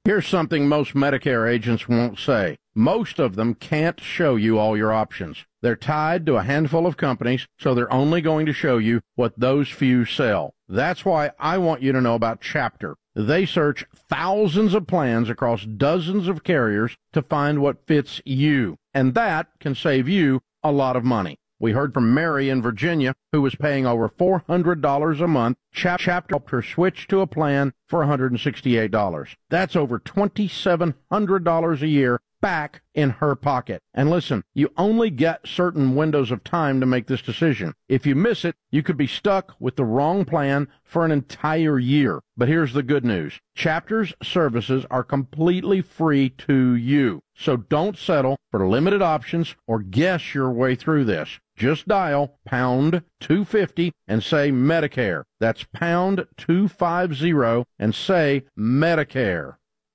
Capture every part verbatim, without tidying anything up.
Here's something most Medicare agents won't say. Most of them can't show you all your options. They're tied to a handful of companies, so they're only going to show you what those few sell. That's why I want you to know about Chapter. They search thousands of plans across dozens of carriers to find what fits you, and that can save you a lot of money. We heard from Mary in Virginia, who was paying over four hundred dollars a month. Chapter helped her switch to a plan for one hundred sixty-eight dollars. That's over twenty-seven hundred dollars a year back in her pocket. And listen, you only get certain windows of time to make this decision. If you miss it, you could be stuck with the wrong plan for an entire year. But here's the good news. Chapter's services are completely free to you. So don't settle for limited options or guess your way through this. Just dial pound two fifty and say Medicare. That's pound two fifty and say Medicare.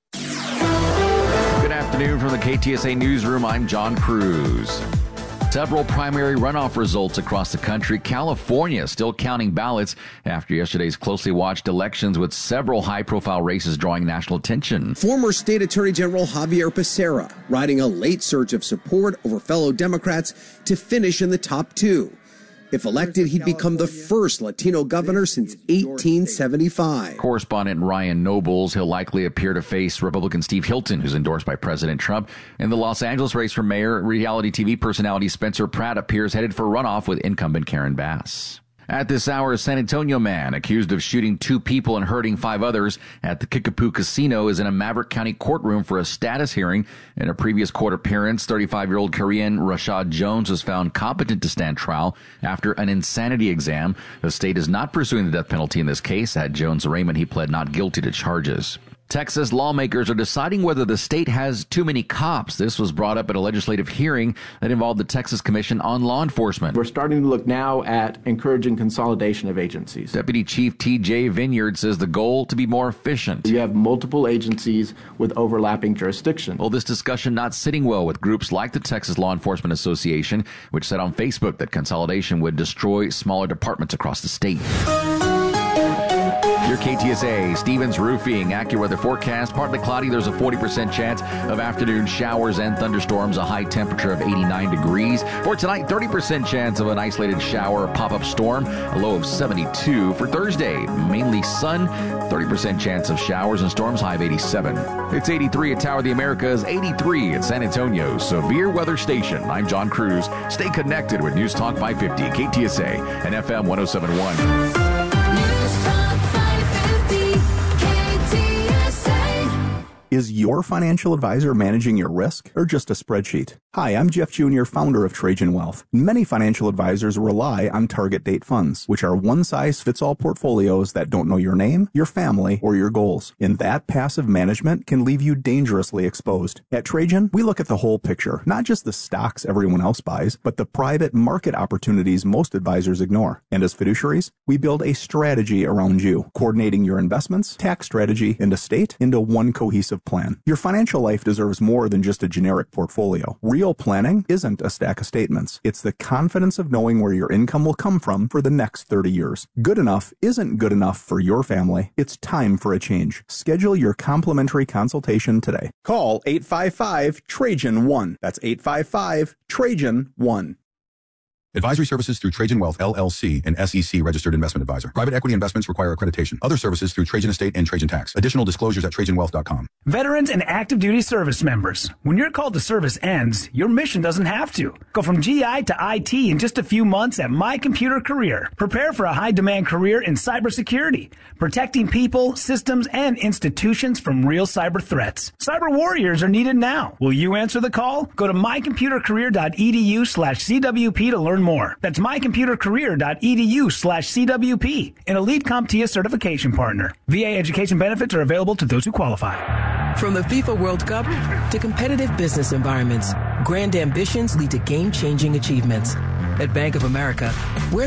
Good afternoon from the K T S A Newsroom. I'm John Cruz. Several primary runoff results across the country. California still counting ballots after yesterday's closely watched elections, with several high-profile races drawing national attention. Former State Attorney General Javier Becerra riding a late surge of support over fellow Democrats to finish in the top two. If elected, he'd become the first Latino governor since eighteen seventy-five. Correspondent Ryan Nobles, he'll likely appear to face Republican Steve Hilton, who's endorsed by President Trump. In the Los Angeles race for mayor, reality T V personality Spencer Pratt appears headed for runoff with incumbent Karen Bass. At this hour, a San Antonio man accused of shooting two people and hurting five others at the Kickapoo Casino is in a Maverick County courtroom for a status hearing. In a previous court appearance, thirty-five-year-old Korean Rashad Jones was found competent to stand trial after an insanity exam. The state is not pursuing the death penalty in this case. At Jones' arraignment, he pled not guilty to charges. Texas lawmakers are deciding whether the state has too many cops. This was brought up at a legislative hearing that involved the Texas Commission on Law Enforcement. We're starting to look now at encouraging consolidation of agencies. Deputy Chief T J Vineyard says the goal to be more efficient. You have multiple agencies with overlapping jurisdiction. Well, this discussion not sitting well with groups like the Texas Law Enforcement Association, which said on Facebook that consolidation would destroy smaller departments across the state. Your K T S A, Stevens Roofing, AccuWeather forecast. Partly cloudy. There's a forty percent chance of afternoon showers and thunderstorms. A high temperature of eighty-nine degrees. For tonight, thirty percent chance of an isolated shower or pop-up storm. A low of seventy-two. For Thursday, mainly sun. thirty percent chance of showers and storms. High of eighty-seven. It's eighty-three at Tower of the Americas. eighty-three at San Antonio. Severe weather station. I'm John Cruz. Stay connected with News Talk five fifty, K T S A, and F M ten seventy-one. Is your financial advisor managing your risk or just a spreadsheet? Hi, I'm Jeff Junior, founder of Trajan Wealth. Many financial advisors rely on target date funds, which are one-size-fits-all portfolios that don't know your name, your family, or your goals. And that passive management can leave you dangerously exposed. At Trajan, we look at the whole picture, not just the stocks everyone else buys, but the private market opportunities most advisors ignore. And as fiduciaries, we build a strategy around you, coordinating your investments, tax strategy, and estate into one cohesive plan. Your financial life deserves more than just a generic portfolio. Real planning isn't a stack of statements. It's the confidence of knowing where your income will come from for the next thirty years. Good enough isn't good enough for your family. It's time for a change. Schedule your complimentary consultation today. Call eight five five Trajan one. That's eight five five Trajan one. Advisory services through Trajan Wealth, L L C, an S E C registered investment advisor. Private equity investments require accreditation. Other services through Trajan Estate and Trajan Tax. Additional disclosures at Trajan Wealth dot com. Veterans and active duty service members. When your call to service ends, your mission doesn't have to. Go from G I to I T in just a few months at My Computer Career. Prepare for a high-demand career in cybersecurity, protecting people, systems, and institutions from real cyber threats. Cyber warriors are needed now. Will you answer the call? Go to my computer career dot e d u slash C W P to learn more. That's my computer career dot e d u slash C W P, an elite CompTIA certification partner. V A education benefits are available to those who qualify. From the FIFA World Cup to competitive business environments, grand ambitions lead to game-changing achievements. At Bank of America, we're